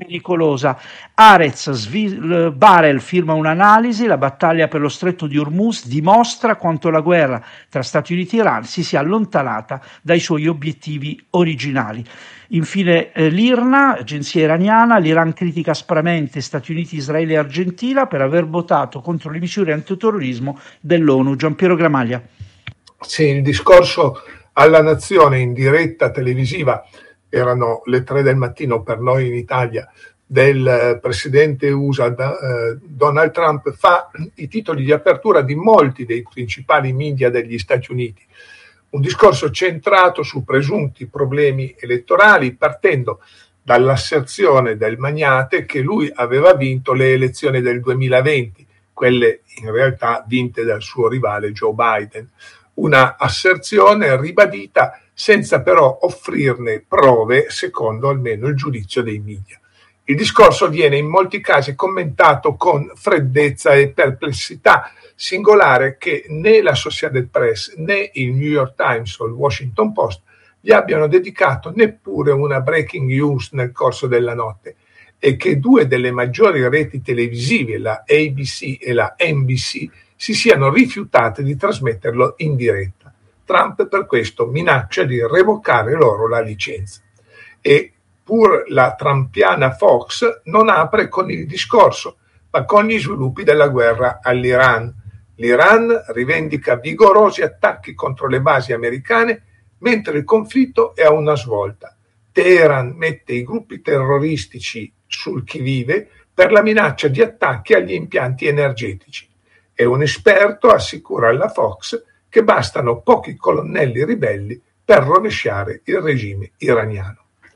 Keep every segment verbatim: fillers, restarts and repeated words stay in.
pericolosa. Haaretz, Svi- Barel firma un'analisi, la battaglia per lo stretto di Hormuz dimostra quanto la guerra tra Stati Uniti e Iran si sia allontanata dai suoi obiettivi originali. Infine eh, l'IRNA, agenzia iraniana, l'Iran critica aspramente Stati Uniti, Israele e Argentina per aver votato contro le misure antiterrorismo dell'ONU. Giampiero Gramaglia. Sì, il discorso alla nazione in diretta televisiva, erano le tre del mattino per noi in Italia, del eh, presidente U S A eh, Donald Trump, fa i titoli di apertura di molti dei principali media degli Stati Uniti. Un discorso centrato su presunti problemi elettorali, partendo dall'asserzione del magnate che lui aveva vinto le elezioni del duemilaventi, quelle in realtà vinte dal suo rivale Joe Biden. Una asserzione ribadita senza però offrirne prove secondo almeno il giudizio dei media. Il discorso viene in molti casi commentato con freddezza e perplessità singolare che né l'Associated Press né il New York Times o il Washington Post gli abbiano dedicato neppure una breaking news nel corso della notte, e che due delle maggiori reti televisive, la A B C e la N B C, si siano rifiutate di trasmetterlo in diretta. Trump per questo minaccia di revocare loro la licenza. E pur la trumpiana Fox non apre con il discorso, ma con gli sviluppi della guerra all'Iran. L'Iran rivendica vigorosi attacchi contro le basi americane, mentre il conflitto è a una svolta. Teheran mette i gruppi terroristici sul chi vive per la minaccia di attacchi agli impianti energetici. E un esperto assicura alla Fox che bastano pochi colonnelli ribelli per rovesciare il regime iraniano.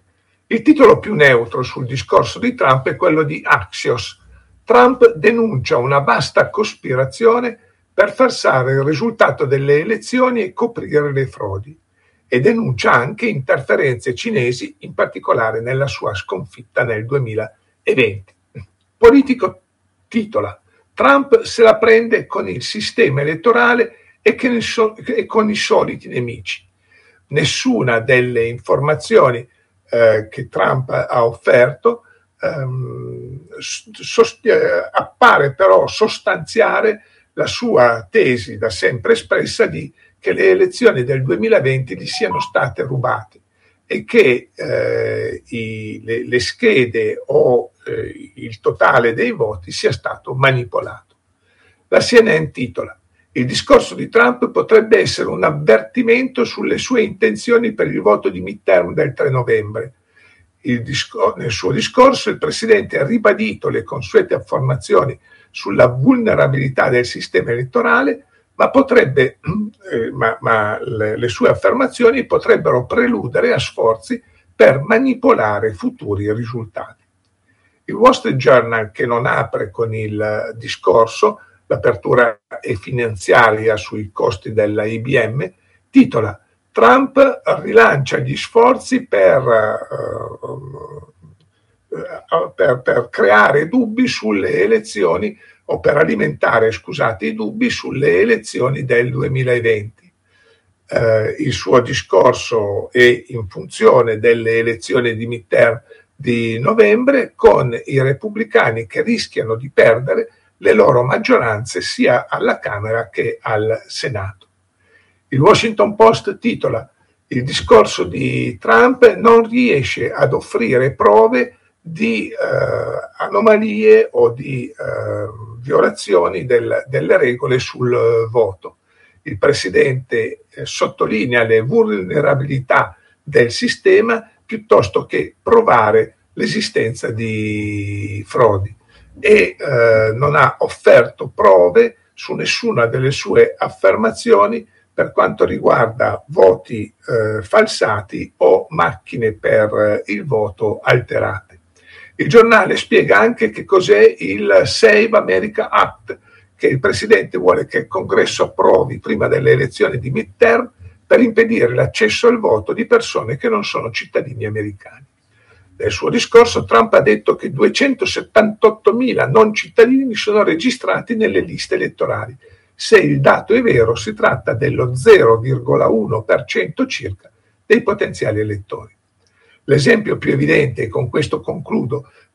Il titolo più neutro sul discorso di Trump è quello di Axios. Trump denuncia una vasta cospirazione per falsare il risultato delle elezioni e coprire le frodi, e denuncia anche interferenze cinesi, in particolare nella sua sconfitta nel duemilaventi. Politico titola: Trump se la prende con il sistema elettorale e, che so- e con i soliti nemici. Nessuna delle informazioni eh, che Trump ha offerto ehm, sost- eh, appare però sostanziare la sua tesi da sempre espressa di che le elezioni del duemilaventi gli siano state rubate e che eh, i, le, le schede o eh, il totale dei voti sia stato manipolato. La C N N titola: il discorso di Trump potrebbe essere un avvertimento sulle sue intenzioni per il voto di midterm del tre novembre. Il discor- nel suo discorso il presidente ha ribadito le consuete affermazioni sulla vulnerabilità del sistema elettorale, ma, potrebbe, eh, ma, ma le, le sue affermazioni potrebbero preludere a sforzi per manipolare futuri risultati. Il Wall Street Journal, che non apre con il discorso, l'apertura è finanziaria sui costi della I B M, titola: Trump rilancia gli sforzi per, uh, per, per creare dubbi sulle elezioni o per alimentare, scusate, i dubbi sulle elezioni del duemilaventi. Eh, il suo discorso è in funzione delle elezioni di midterm di novembre, con i repubblicani che rischiano di perdere le loro maggioranze sia alla Camera che al Senato. Il Washington Post titola: il discorso di Trump non riesce ad offrire prove di eh, anomalie o di eh, violazioni del, delle regole sul voto. Il presidente eh, sottolinea le vulnerabilità del sistema piuttosto che provare l'esistenza di frodi, e eh, non ha offerto prove su nessuna delle sue affermazioni per quanto riguarda voti eh, falsati o macchine per eh, il voto alterate. Il giornale spiega anche che cos'è il Save America Act, che il presidente vuole che il Congresso approvi prima delle elezioni di midterm per impedire l'accesso al voto di persone che non sono cittadini americani. Nel suo discorso Trump ha detto che duecentosettantottomila non cittadini sono registrati nelle liste elettorali. Se il dato è vero, si tratta dello zero virgola uno per cento circa dei potenziali elettori. L'esempio più evidente, e con questo concludo,